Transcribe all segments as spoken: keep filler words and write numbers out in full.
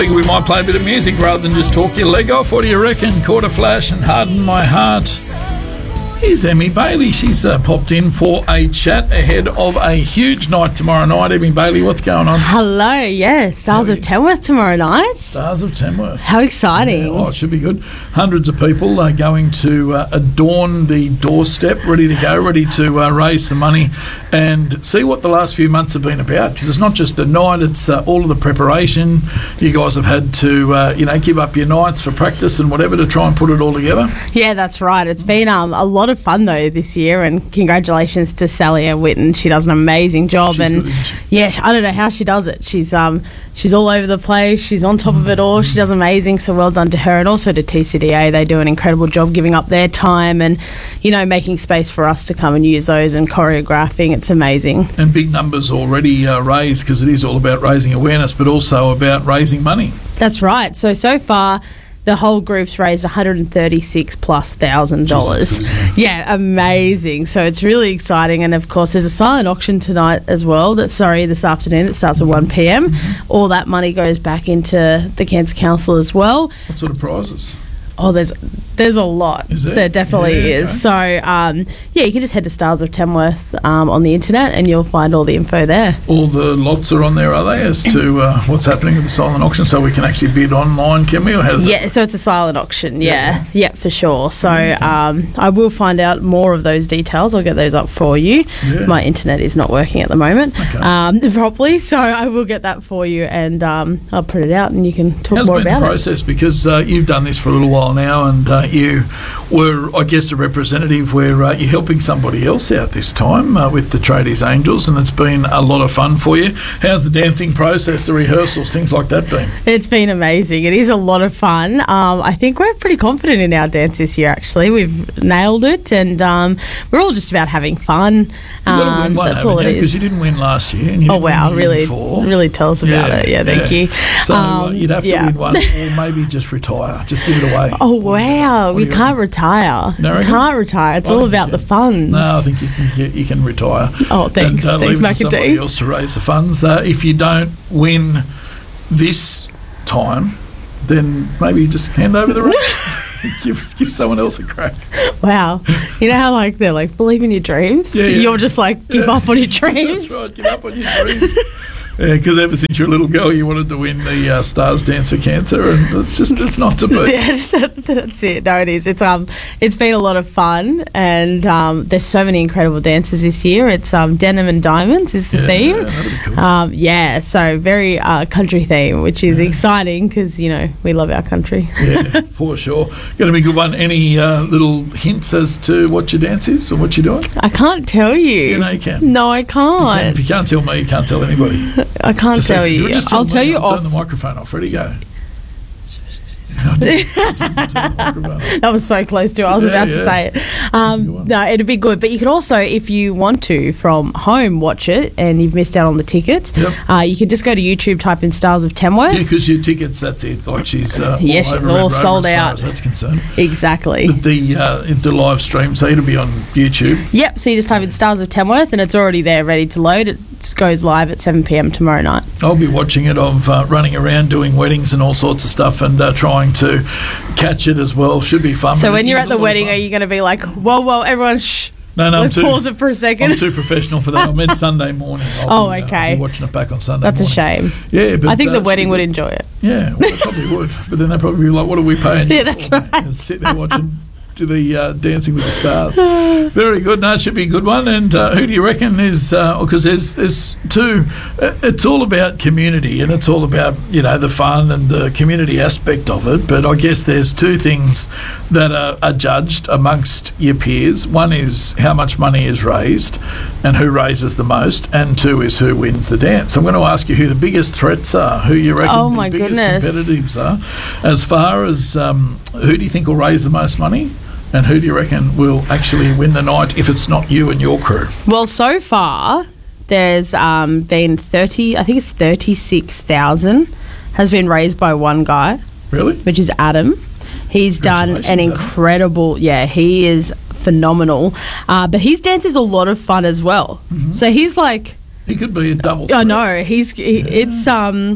figure we might play a bit of music rather than just talk your leg off. What do you reckon? Quarter Flash and Harden My Heart. Here's Emmy Bailey. She's uh, popped in for a chat ahead of a huge night tomorrow night. Emmy Bailey, what's going on? Hello, yeah, Stars of Tamworth tomorrow night. Stars of Tamworth. How exciting. Yeah, oh, it should be good. Hundreds of people are going to uh, adorn the doorstep, ready to go, ready to uh, raise some money and see what the last few months have been about. Because it's not just the night, it's uh, all of the preparation. You guys have had to, uh, you know, give up your nights for practice and whatever to try and put it all together. Yeah, that's right. It's been um, a lot of fun though this year, and congratulations to Sally Ann Whitten. She does an amazing job. She's and good, isn't she? Yeah, I don't know how she does it. She's um she's all over the place. She's on top of it all. She does amazing. So well done to her, and also to T C D A. They do an incredible job giving up their time and, you know, making space for us to come and use those and choreographing. It's amazing. And big numbers already uh, raised, because it is all about raising awareness, but also about raising money. That's right. So so far, the whole group's raised one hundred thirty-six plus thousand dollars. Yeah, amazing. So it's really exciting. And of course, there's a silent auction tonight as well. That sorry, this afternoon. It starts at one p.m. Mm-hmm. All that money goes back into the Cancer Council as well. What sort of prizes? Oh, there's there's a lot. Is there? There definitely Yeah, is. okay. So, um, yeah, you can just head to Stars of Tamworth um, on the internet and you'll find all the info there. All the lots are on there, are they, as to uh, what's happening with the silent auction, so we can actually bid online, can we? Or how does Yeah, that so it's a silent auction. Yeah. Yeah, yeah, for sure. So Okay. um, I will find out more of those details. I'll get those up for you. Yeah. My internet is not working at the moment Okay. um, properly, so I will get that for you, and um, I'll print it out and you can talk How's more been about the it. process? Because uh, you've done this for a little while now, and uh, you were, I guess, a representative where uh, you're helping somebody else out this time uh, with the Tradies Angels, and it's been a lot of fun for you. How's the dancing process, the rehearsals, things like that been? It's been amazing. It is a lot of fun. Um, I think we're pretty confident in our dance this year, actually. We've nailed it, and um, we're all just about having fun. You've got to Um, win one, that's all haven't it you? Because is. you didn't win last year, and you Oh, didn't wow. win the year Really, before. really tell us about it. Yeah, thank you. So uh, Um, you'd have to yeah. win one, or maybe just retire. Just give it away. Oh, wow. What We do you can't retire. No, we reckon? can't retire. It's I all think you about the can. funds. No, I think you can you, you can retire. Oh, thanks. And, uh, Thanks, leave it to somebody McAdee. else to raise the funds. Uh, if you don't win this time, then maybe just hand over the reins. give, give someone else a crack. Wow. You know how, like, they're like, believe in your dreams? Yeah, yeah. You're just like, give Yeah. up on your dreams? That's right, give up on your dreams. Yeah, because ever since you were a little girl, you wanted to win the uh, Stars Dance for Cancer, and it's just it's not to be. Yeah, that, that's it. No, it is. It's um, it's been a lot of fun, and um, there's so many incredible dances this year. It's um, denim and diamonds is the Yeah, theme. that'd be cool. Um, yeah, so very uh, country theme, which is exciting because you know we love our country. Yeah, for sure. Going to be a good one. Any uh, little hints as to what your dance is or what you're doing? I can't tell you. You know you can. No, I can't. If you can't tell me, you can't tell anybody. I can't Just tell say- you. just I'll me. tell you I'll off. Turn the microphone off. Ready, go. Turn the microphone off. That was so close to it. I was Yeah, about yeah. to say it. a good Um, one. no, it'd be good. But you could also, if you want to, from home, watch it and you've missed out on the tickets, Yep. uh, you can just go to YouTube, type in Stars of Tamworth. Yeah, because your tickets, that's it. Like she's uh, Yeah, all she's over all Red Rover sold as far out. as that's concerned. Exactly. But the uh, the live stream, so it'll be on YouTube. Yep, so you just type in Stars of Tamworth and it's already there, ready to load. It just goes live at seven p.m. tomorrow night. I'll be watching it of uh, running around doing weddings and all sorts of stuff, and uh, trying to catch it as well. Should be fun. So but when it you're is at a the lot of wedding, fun. are you going to be like, whoa, whoa, everyone, shh. No, no, Let's I'm too, pause it for a second. I'm too professional for that. I meant Sunday morning. I'll Oh, be, uh, okay. I'll be watching it back on Sunday That's a morning. shame. Yeah, but I think uh, the it wedding should would be enjoy it. Yeah, well, they probably would. But then they'd probably be like, what are we paying you Yeah, that's for? right. And sit there watching to the uh, Dancing with the Stars. Very good. No, it should be a good one. And uh, who do you reckon is, because uh, there's, there's two, uh, it's all about community, and it's all about, you know, the fun and the community aspect of it. But I guess there's two things that are, are judged amongst your peers. One is how much money is raised and who raises the most, and two is who wins the dance. I'm going to ask you who the biggest threats are, who you reckon Oh, the my biggest goodness. competitors are, as far as um, who do you think will raise the most money, and who do you reckon will actually win the night if it's not you and your crew? Well, so far, there's um, been thirty, I think it's thirty-six thousand has been raised by one guy, Really? which is Adam. He's done an Congratulations, Adam. incredible, yeah, he is phenomenal. Uh, but his dance is a lot of fun as well. Mm-hmm. So he's like, He could be a double I threat. know, he's, he, it's, um,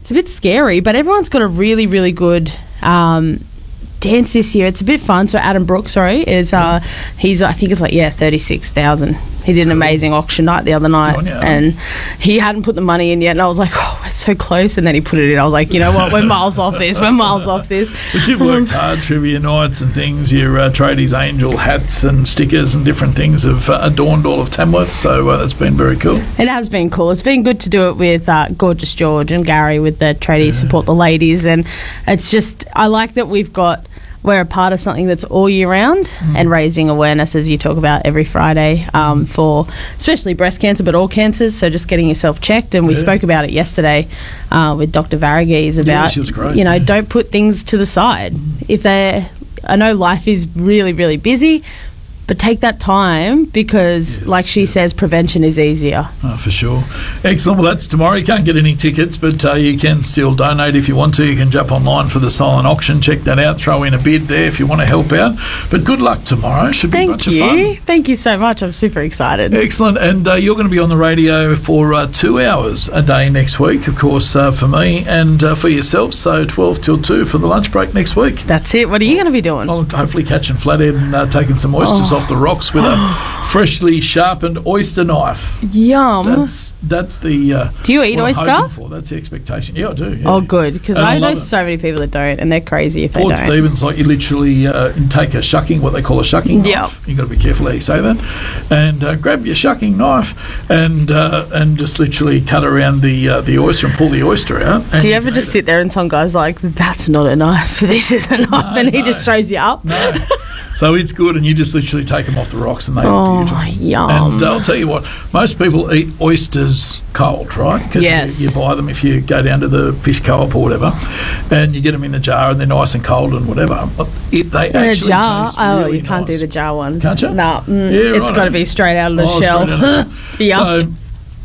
it's a bit scary, but everyone's got a really, really good um, dance this year. It's a bit fun. So Adam Brooks, sorry, is uh, he's I think it's like yeah thirty-six thousand. He did an amazing auction night the other night, on, yeah. and he hadn't put the money in yet. And I was like, oh, we're so close. And then he put it in. I was like, you know what? We're miles off this. We're miles off this. But you've worked hard, trivia nights and things. Your uh, Tradies Angel hats and stickers and different things have uh, adorned all of Tamworth. So uh, that's been very cool. It has been cool. It's been good to do it with uh, Gorgeous George and Gary with the Tradies Yeah. Support the Ladies. And it's just, I like that we've got, we're a part of something that's all year round mm. and raising awareness, as you talk about every Friday, um, for especially breast cancer, but all cancers. So just getting yourself checked. And we Yeah. spoke about it yesterday uh, with Doctor Varghese about, Yeah, she was great, you know, yeah. don't put things to the side. Mm. If they're, I know life is really, really busy, but take that time because, Yes, like she yeah. says, prevention is easier. Oh, for sure. Excellent. Well, that's tomorrow. You can't get any tickets, but uh, you can still donate if you want to. You can jump online for the silent auction. Check that out. Throw in a bid there if you want to help out. But good luck tomorrow. Should be a Thank bunch you. of fun. Thank you so much. I'm super excited. Excellent. And uh, you're going to be on the radio for uh, two hours a day next week, of course, uh, for me and uh, for yourself. So twelve till two for the lunch break next week. That's it. What are you going to be doing? I'll hopefully catching flathead and uh, taking some oysters Oh. off the rocks with a freshly sharpened oyster knife. Yum. That's that's the. Uh, Do you eat what I'm oyster? hoping for. That's the expectation. Yeah, I do. Yeah. Oh, good. Because And I I know love it. so many people that don't, and they're crazy if they Port don't. Stevens, like you literally uh, take a shucking, what they call a shucking Yep. knife. You've got to be careful how you say that. And uh, grab your shucking knife and uh, and just literally cut around the uh, the oyster and pull the oyster out. And Do you ever can just eat sit there and some guy's like, that's not a knife, this is a knife, No, and he no. just shows you up? it. No. So it's good, and you just literally take them off the rocks, and they Oh, are beautiful. yum. And uh, I'll tell you what, most people eat oysters cold, right? Because Yes. you, you buy them if you go down to the fish co-op or whatever, and you get them in the jar, and they're nice and cold and whatever. But it, they In a actually jar? taste Oh, really you can't nice. do the jar ones. Can't you? No. Mm, Yeah, it's right. got to be straight out of the Oh, shell. straight out of the yeah. So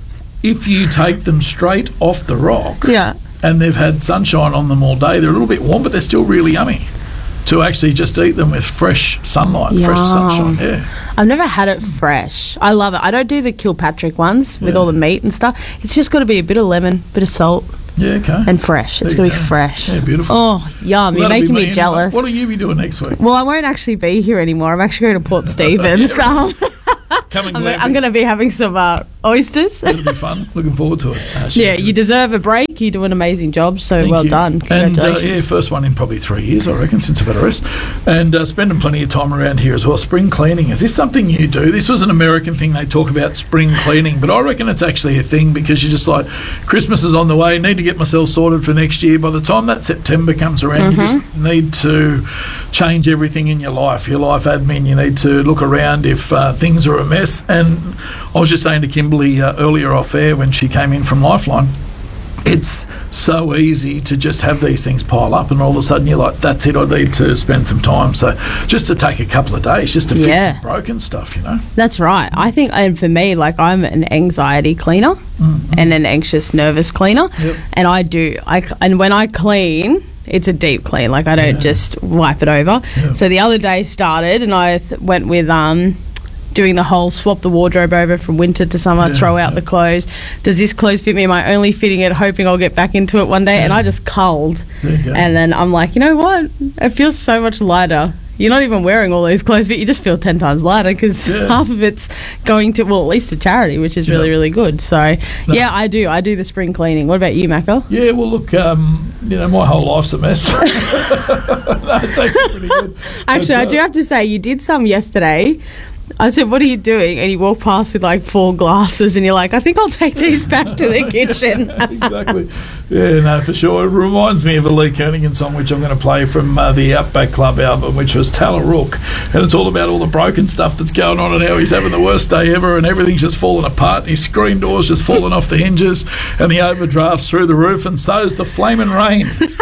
if you take them straight off the rock, yeah. and they've had sunshine on them all day, they're a little bit warm, but they're still really yummy. To actually just eat them with fresh sunlight, fresh Yum. sunshine, yeah. I've never had it fresh. I love it. I don't do the Kilpatrick ones with Yeah. all the meat and stuff. It's just got to be a bit of lemon, bit of salt, Yeah, okay. and fresh. It's There got you to be go. fresh. Yeah, beautiful. Oh, yum. Well, You're that'll be making me anyway. jealous. What will you be doing next week? Well, I won't actually be here anymore. I'm actually going to Port Stevens. um, Coming I'm, glamping. I'm going to be having some uh, oysters. It'll be fun. Looking forward to it. Uh, should Yeah, be you good. deserve a break. You do an amazing job, so Thank well you. done. And uh, Congratulations. yeah, first one in probably three years, I reckon, since I've had a rest. And uh, spending plenty of time around here as well. Spring cleaning. Is this something you do? This was an American thing. They talk about spring cleaning, but I reckon it's actually a thing because you're just like, Christmas is on the way. Need to get myself sorted for next year. By the time that September comes around, Mm-hmm. you just need to change everything in your life, your life admin. You need to look around if uh, things are a mess. And I was just saying to Kimberly uh, earlier off air when she came in from Lifeline, it's so easy to just have these things pile up and all of a sudden you're like, that's it, I need to spend some time. So just to take a couple of days just to fix Yeah. some broken stuff, you know. That's right. I think, and for me, like I'm an anxiety cleaner and an anxious, nervous cleaner, Yep. and I do. I and when I clean, it's a deep clean. Like I don't Yeah. just wipe it over. Yeah. So the other day started, and I th- went with um. doing the whole swap the wardrobe over from winter to summer, Yeah, throw out yeah. the clothes. Does this clothes fit me? Am I only fitting it, hoping I'll get back into it one day? And Yeah. I just culled. There you go. And then I'm like, you know what? It feels so much lighter. You're not even wearing all those clothes, but you just feel ten times lighter because Yeah. half of it's going to, well, at least to charity, which is Yeah. really, really good. So, No. yeah, I do. I do the spring cleaning. What about you, Mako? Yeah, well, look, um, you know, my whole life's a mess. No, it's actually pretty good. Actually, But, I uh, do have to say, you did some yesterday. I said, what are you doing? And you walk past with like four glasses and you're like, I think I'll take these back to the kitchen. Exactly. Yeah, no, for sure. It reminds me of a Lee Kernaghan song, which I'm going to play from uh, the Outback Club album, which was Tallarook. And it's all about all the broken stuff that's going on and how he's having the worst day ever and everything's just falling apart. And his screen door's just falling off the hinges and the overdraft's through the roof and so's the flaming rain.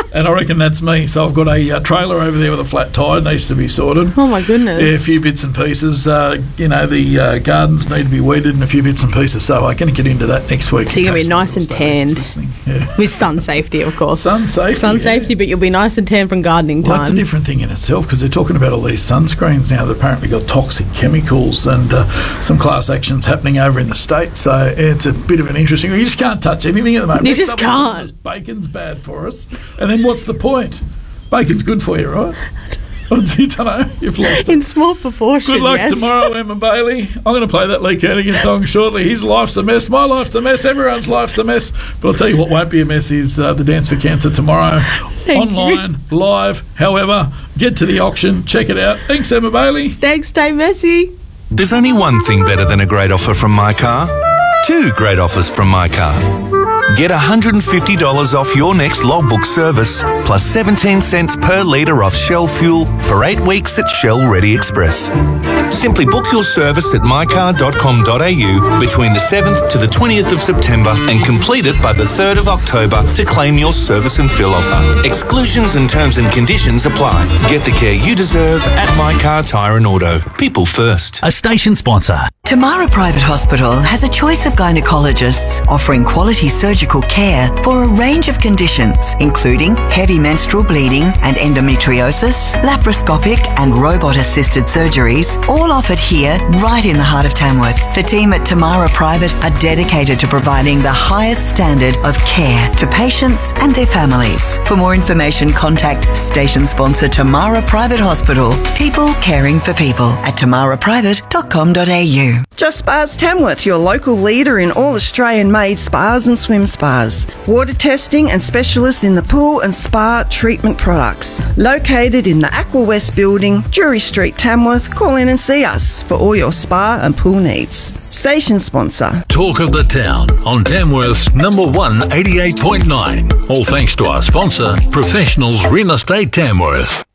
And I reckon that's me. So I've got a uh, trailer over there with a flat tyre, needs to be sorted. Oh my goodness. Yeah, a few bits and pieces. Uh, you know, the uh, gardens need to be weeded and a few bits and pieces. So I'm going to get into that next week. So you're going to be nice and tanned. Yeah. With sun safety, of course. Sun safety. Sun yeah. safety, but you'll be nice and tanned from gardening time. Well, that's a different thing in itself, because they're talking about all these sunscreens now that apparently got toxic chemicals, and uh, some class actions happening over in the States. So it's a bit of an interesting... You just can't touch anything at the moment. You If just someone's can't. telling us Bacon's bad for us. And then what's the point? Bacon's good for you, right? You don't know. You've lost it. In small proportion, Good luck yes. tomorrow, Emma Bailey. I'm going to play that Lee Kernaghan song shortly. His life's a mess. My life's a mess. Everyone's life's a mess. But I'll tell you what won't be a mess is uh, the Dance for Cancer tomorrow. Thank Online, you. live. However, get to the auction. Check it out. Thanks, Emma Bailey. Thanks, stay messy. There's only one thing better than a great offer from My Car. Two great offers from My Car. Get one hundred fifty dollars off your next logbook service, plus seventeen cents per litre off Shell fuel for eight weeks at Shell Ready Express. Simply book your service at my car dot com dot a u between the seventh to the twentieth of September and complete it by the third of October to claim your service and fill offer. Exclusions and terms and conditions apply. Get the care you deserve at My Car Tyre and Auto. People first. A station sponsor. Tamara Private Hospital has a choice of gynecologists offering quality surgical care for a range of conditions, including heavy menstrual bleeding and endometriosis, laparoscopic and robot-assisted surgeries, all offered here right in the heart of Tamworth. The team at Tamara Private are dedicated to providing the highest standard of care to patients and their families. For more information, contact station sponsor Tamara Private Hospital. People caring for people at tamara private dot com dot a u. Just Spas Tamworth, your local leader in all Australian-made spas and swim spas. Water testing and specialists in the pool and spa treatment products. Located in the Aqua West building, Drury Street, Tamworth. Call in and see us for all your spa and pool needs. Station sponsor. Talk of the town on Tamworth's number one eighty-eight point nine. All thanks to our sponsor, Professionals Real Estate Tamworth.